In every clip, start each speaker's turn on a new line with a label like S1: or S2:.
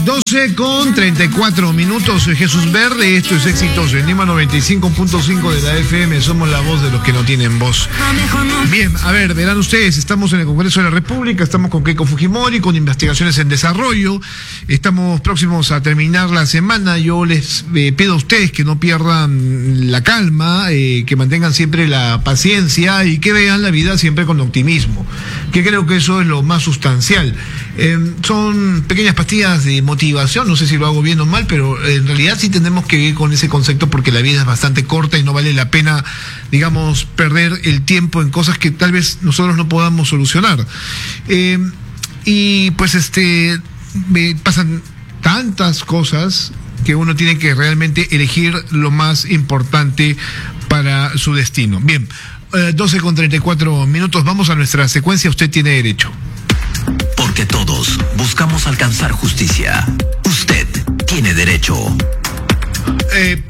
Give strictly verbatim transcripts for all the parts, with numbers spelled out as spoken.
S1: doce con treinta y cuatro minutos, soy Jesús Verde, esto es Éxitos en Lima noventa y cinco punto cinco de la F M, somos la voz de los que no tienen voz. Bien, a ver, verán ustedes, estamos en el Congreso de la República, estamos con Keiko Fujimori, con investigaciones en desarrollo, estamos próximos a terminar la semana. Yo les eh, pido a ustedes que no pierdan la calma, eh, que mantengan siempre la paciencia y que vean la vida siempre con optimismo, que creo que eso es lo más sustancial. Eh, son pequeñas pastillas de motivación, no sé si lo hago bien o mal, pero en realidad sí tenemos que ir con ese concepto porque la vida es bastante corta y no vale la pena, digamos, perder el tiempo en cosas que tal vez nosotros no podamos solucionar. Eh, y pues este, me pasan tantas cosas que uno tiene que realmente elegir lo más importante para su destino. Bien, eh, doce con treinta y cuatro minutos, vamos a nuestra secuencia, usted tiene derecho.
S2: Porque todos buscamos alcanzar justicia. Usted tiene derecho.
S1: Eh,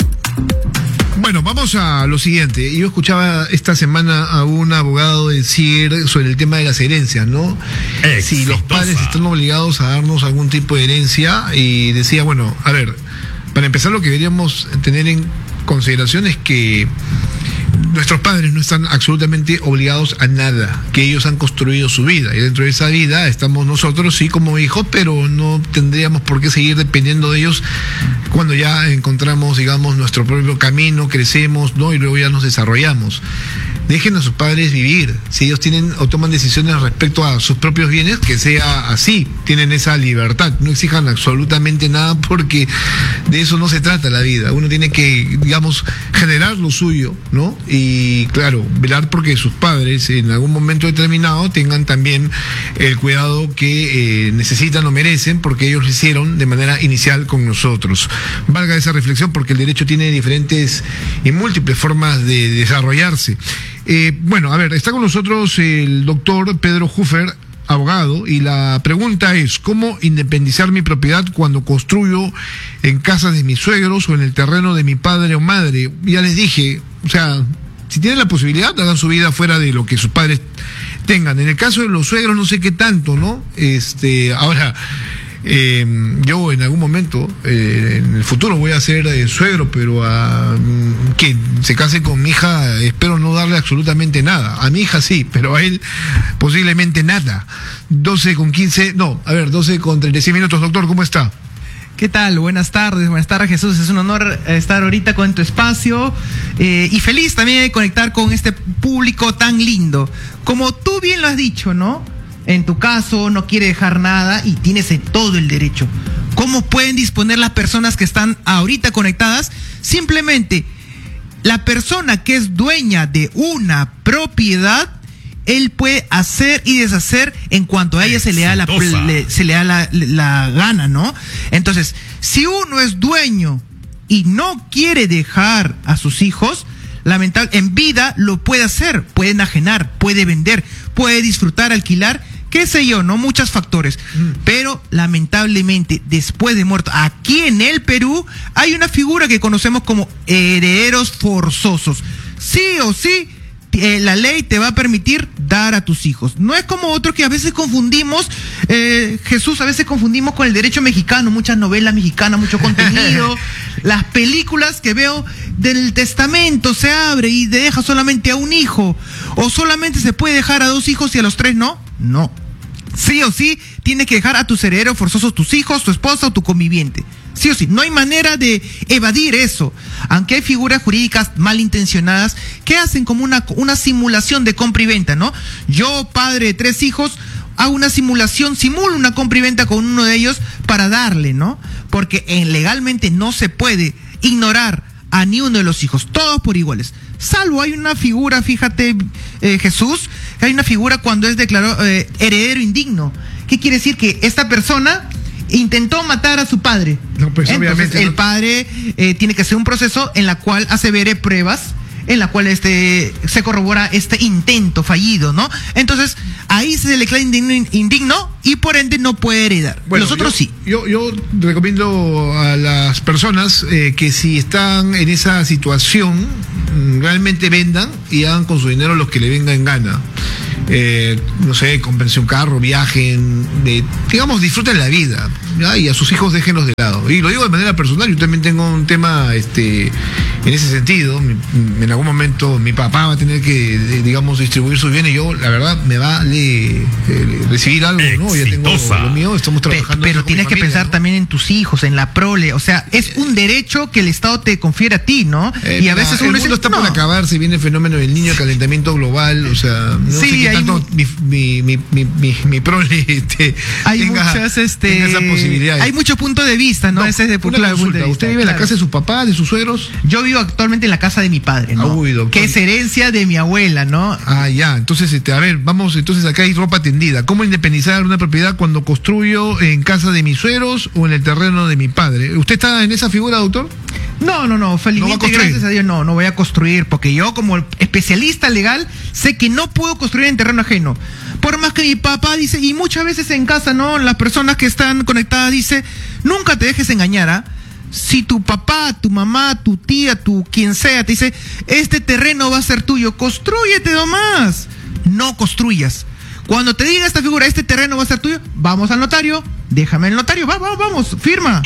S1: bueno, vamos a lo siguiente. Yo escuchaba esta semana a un abogado decir sobre el tema de las herencias, ¿no? Exitosa. Si los padres están obligados a darnos algún tipo de herencia, y decía, bueno, a ver, para empezar lo que deberíamos tener en consideración es que nuestros padres no están absolutamente obligados a nada, que ellos han construido su vida y dentro de esa vida estamos nosotros sí como hijos, pero no tendríamos por qué seguir dependiendo de ellos cuando ya encontramos, digamos, nuestro propio camino, crecemos, ¿no? Y luego ya nos desarrollamos. Dejen a sus padres vivir. Si ellos tienen o toman decisiones respecto a sus propios bienes, que sea así, tienen esa libertad. No exijan absolutamente nada porque de eso no se trata la vida. Uno tiene que, digamos, generar lo suyo, ¿no? Y claro, velar porque sus padres en algún momento determinado tengan también el cuidado que eh, necesitan o merecen porque ellos lo hicieron de manera inicial con nosotros. Valga esa reflexión porque el derecho tiene diferentes y múltiples formas de desarrollarse. Eh, bueno, a ver, está con nosotros el doctor Pedro Huffer, abogado, y la pregunta es, ¿cómo independizar mi propiedad cuando construyo en casas de mis suegros o en el terreno de mi padre o madre? Ya les dije, o sea, si tienen la posibilidad, hagan su vida fuera de lo que sus padres tengan. En el caso de los suegros, no sé qué tanto, ¿no? Este, ahora... Eh, yo en algún momento eh, en el futuro voy a ser eh, suegro, pero a mm, que se case con mi hija espero no darle absolutamente nada. A mi hija sí, pero a él posiblemente nada. doce con quince, no, a ver, doce con treinta y seis minutos. Doctor, ¿cómo está?
S3: ¿Qué tal? Buenas tardes, buenas tardes, Jesús. Es un honor estar ahorita con tu espacio eh, y feliz también de conectar con este público tan lindo. Como tú bien lo has dicho, ¿no? En tu caso no quiere dejar nada y tienes todo el derecho. ¿Cómo pueden disponer las personas que están ahorita conectadas? Simplemente, la persona que es dueña de una propiedad, él puede hacer y deshacer en cuanto a ella se le da la, le, se le da la, la gana, ¿no? Entonces, si uno es dueño y no quiere dejar a sus hijos, lamentable, en vida lo puede hacer, puede enajenar, puede vender, puede disfrutar, alquilar, qué sé yo, ¿no? Muchos factores. Mm. Pero, lamentablemente, después de muerto, aquí en el Perú, hay una figura que conocemos como herederos forzosos. Sí o sí, eh, la ley te va a permitir dar a tus hijos. No es como otro que a veces confundimos, eh, Jesús, a veces confundimos con el derecho mexicano, muchas novelas mexicanas, mucho contenido, las películas que veo del testamento se abre y deja solamente a un hijo, o solamente se puede dejar a dos hijos y a los tres no. No. Sí o sí, tienes que dejar a tus herederos forzosos, tus hijos, tu esposa o tu conviviente. Sí o sí, no hay manera de evadir eso. Aunque hay figuras jurídicas malintencionadas que hacen como una, una simulación de compra y venta, ¿no? Yo, padre de tres hijos, hago una simulación, simulo una compra y venta con uno de ellos para darle, ¿no? Porque en, legalmente no se puede ignorar a ni uno de los hijos, todos por iguales. Salvo hay una figura, fíjate, eh, Jesús, hay una figura cuando es declarado eh, heredero indigno. ¿Qué quiere decir? Que esta persona intentó matar a su padre. No, pues, entonces, obviamente, el no. padre eh, tiene que hacer un proceso en la cual asevere pruebas, en la cual este se corrobora este intento fallido, ¿no? Entonces, ahí se le declara indigno, indigno y por ende no puede heredar. Bueno, nosotros
S1: yo,
S3: sí.
S1: Yo, yo recomiendo a las personas eh, que si están en esa situación, realmente vendan y hagan con su dinero lo que le venga en gana. eh, no sé, cómprense un carro, viajen, de, digamos, disfruten la vida, ¿ya? Y a sus hijos déjenlos de lado. Y lo digo de manera personal, yo también tengo un tema este, en ese sentido. Mi, en algún momento mi papá va a tener que, digamos, distribuir sus bienes, y yo, la verdad, me vale eh, recibir algo, ¿no? Ya tengo lo mío, estamos trabajando.
S3: Pero, pero tienes que
S1: familia,
S3: pensar, ¿no?, también en tus hijos, en la prole, o sea, es un derecho que el Estado te confiere a ti, ¿no?
S1: Eh, y a veces uno el mundo dice, está no. por acabar, se viene el fenómeno del niño, calentamiento global, o sea, no sí, sé qué tanto mi, mi, mi, mi, mi, mi prole este,
S3: hay
S1: tenga,
S3: muchas, este,
S1: tenga esa posibilidad.
S3: Hay muchos puntos de vista, ¿no?
S1: no
S3: Ese es de
S1: una consulta,
S3: punto de vista.
S1: ¿Usted vive en
S3: claro.
S1: la casa de sus papás, de sus suegros?
S3: Yo vivo actualmente en la casa de mi padre, ¿no?
S1: Uy, doctor.
S3: Que es herencia de mi abuela, ¿no?
S1: Ah, ya, entonces, este, a ver, vamos, entonces acá hay ropa tendida. ¿Cómo independizar una propiedad cuando construyo en casa de mis suegros o en el terreno de mi padre? ¿Usted está en esa figura, doctor?
S3: No, no, no, felizmente,
S1: ¿No
S3: gracias a Dios, no, no voy a construir, porque yo como especialista legal sé que no puedo construir en terreno ajeno. Por más que mi papá dice, y muchas veces en casa, ¿no? Las personas que están conectadas dice, nunca te dejes engañar, ¿ah? Si tu papá, tu mamá, tu tía, tu quien sea, te dice, este terreno va a ser tuyo, constrúyete nomás. No construyas. Cuando te diga esta figura, este terreno va a ser tuyo, vamos al notario, déjame el notario, va, vamos, vamos, firma.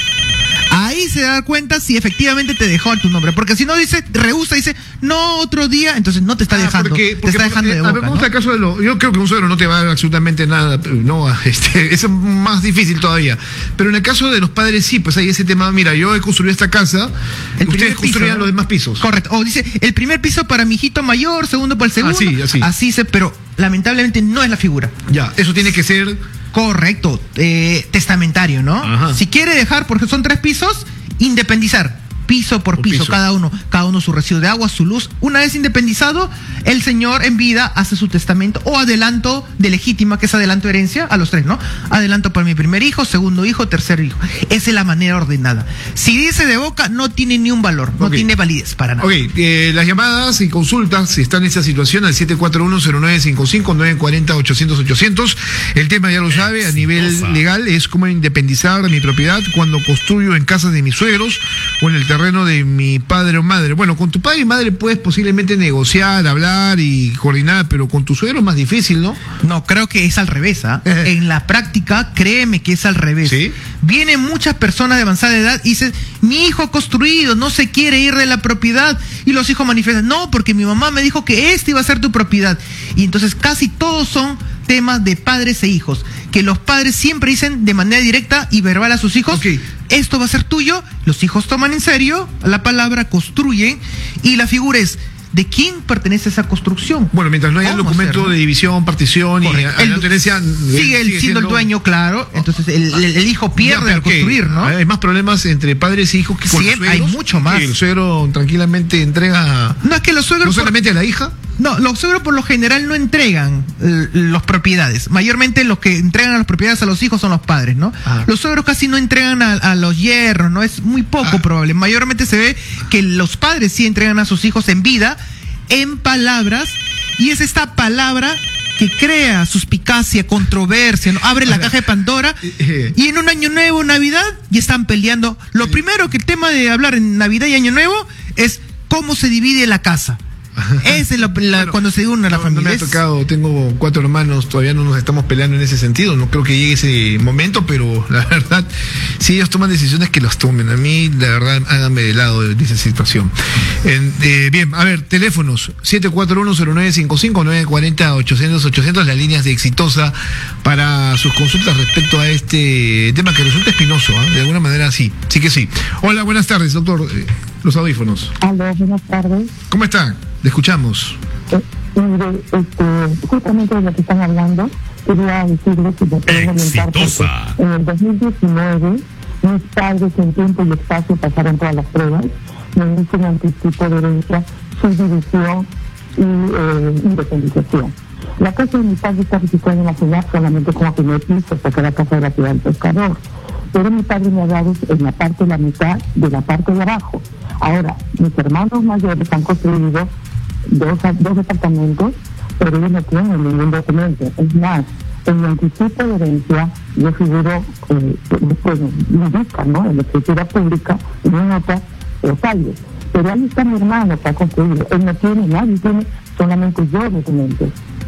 S3: Ahí se da cuenta si efectivamente te dejó a tu nombre, porque si no dice, rehúsa, dice, no, otro día, entonces no te está
S1: ah,
S3: dejando,
S1: porque, porque,
S3: te está dejando
S1: eh,
S3: de boca,
S1: a ver, vamos
S3: ¿no?
S1: al caso de lo, yo creo que un suegro no te va a dar absolutamente nada, no, este, es más difícil todavía, pero en el caso de los padres sí, pues hay ese tema, mira, yo he construido esta casa, el ustedes construyan, ¿no?, los demás pisos.
S3: Correcto, o dice, el primer piso para mi hijito mayor, segundo para el segundo,
S1: así, así.
S3: así se, pero lamentablemente no es la figura.
S1: Ya, eso tiene que ser...
S3: Correcto, eh, testamentario, ¿no?
S1: Ajá.
S3: Si quiere dejar, porque son tres pisos, independizar, piso por piso,
S1: piso,
S3: cada uno, cada uno su recibo de agua, su luz. Una vez independizado, el señor en vida hace su testamento o adelanto de legítima, que es adelanto de herencia, a los tres, ¿no? Adelanto para mi primer hijo, segundo hijo, tercer hijo. Esa es la manera ordenada. Si dice de boca, no tiene ni un valor, no okay. tiene validez para nada.
S1: Ok, eh, las llamadas y consultas, si están en esa situación, al siete cuatro uno cero nueve cinco cinco, nueve cuatro cero, ochocientos, ochocientos. El tema ya lo sabe, a nivel legal, es cómo independizar mi propiedad cuando construyo en casa de mis suegros o en el terreno de mi padre o madre. Bueno, con tu padre y madre puedes posiblemente negociar, hablar y coordinar, pero con tu suegro es más difícil, ¿no?
S3: No, creo que es al revés, ¿ah? En la práctica, créeme que es al revés.
S1: ¿Sí?
S3: Vienen muchas personas de avanzada edad y dicen, mi hijo ha construido, no se quiere ir de la propiedad, y los hijos manifiestan, no, porque mi mamá me dijo que este iba a ser tu propiedad. Y entonces casi todos son temas de padres e hijos, que los padres siempre dicen de manera directa y verbal a sus hijos, okay, esto va a ser tuyo. Los hijos toman en serio la palabra, construyen, y la figura es, ¿de quién pertenece esa construcción?
S1: Bueno, mientras no haya el documento hacerlo? de división, partición Correcto. y el, la tenencia,
S3: sigue él sigue siendo el dueño, claro. Entonces el, el, el hijo pierde ya, al construir, ¿no?
S1: Hay más problemas entre padres e hijos que con
S3: sí,
S1: los suegros.
S3: Hay mucho más.
S1: Que el suegro tranquilamente entrega.
S3: No es que los suegros.
S1: No solamente
S3: por...
S1: a la hija.
S3: No, los suegros por lo general no entregan eh, las propiedades. Mayormente los que entregan las propiedades a los hijos son los padres, ¿no? Ah. Los suegros casi no entregan a, a los yernos, ¿no? Es muy poco ah. probable. Mayormente se ve que los padres sí entregan a sus hijos en vida, en palabras, y es esta palabra que crea suspicacia, controversia, ¿no? Abre la caja de Pandora, y en un año nuevo, Navidad, ya están peleando. Lo primero que el tema de hablar en Navidad y Año Nuevo es cómo se divide la casa. Esa es la, la, bueno, cuando se une a la
S1: no,
S3: familia.
S1: No me ha tocado, tengo cuatro hermanos, todavía no nos estamos peleando en ese sentido, no creo que llegue ese momento, pero la verdad, si ellos toman decisiones, que los tomen. A mí, la verdad, háganme de lado de, de esa situación. En, eh, bien, a ver, teléfonos, siete cuatro uno cero nueve cinco cinco, nueve cuatro cero, ochocientos, ochocientos, las líneas de Exitosa para sus consultas respecto a este tema que resulta espinoso, ¿eh? De alguna manera sí, sí que sí. Hola, buenas tardes, doctor. Eh, los audífonos.
S4: Hola, buenas tardes.
S1: ¿Cómo está? Le escuchamos.
S4: Eh, mire, este, justamente de lo que están hablando, quería decirles que me pueden orientar porque en el dos mil diecinueve mis padres en tiempo y espacio pasaron todas las pruebas, me dicen anticipo de herencia, subdivisión y eh, independización. La casa de mi padre está registrada en la ciudad solamente como primer piso, porque la casa de la ciudad del pescador. Pero mi padre me ha dado en la parte de la mitad de la parte de abajo. Ahora, mis hermanos mayores han construido dos, dos departamentos, pero ellos no tienen ningún documento. Es más, en mi anticipo de herencia, yo figuro, eh, pues, me indica, ¿no? En la escritura pública, en una nota, detalles. Pero ahí está mi hermano que ha construido. Él no tiene, nadie tiene, solamente yo documentos.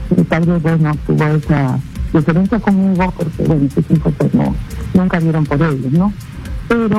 S4: Mi padre, bueno, tuvo esa diferencia conmigo porque, bueno, sus hijos pues no, nunca vieron por ellos, ¿no? Pero